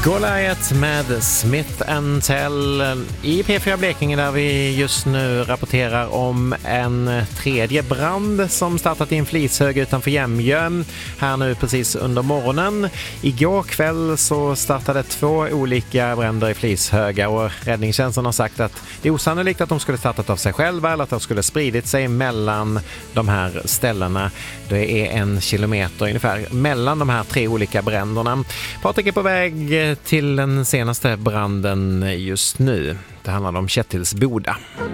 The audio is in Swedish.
Goliath med Smith & Tell i P4 Blekinge, där vi just nu rapporterar om en tredje brand som startat i en flishög utanför Jämjö här nu precis under morgonen. Igår kväll så startade 2 olika bränder i flishögar och räddningstjänsten har sagt att det är osannolikt att de skulle startat av sig själva eller att de skulle spridit sig mellan de här ställena. Det är 1 kilometer ungefär mellan de här 3 olika bränderna. Patrik är på väg till den senaste branden just nu. Det handlar om Kättilsboda.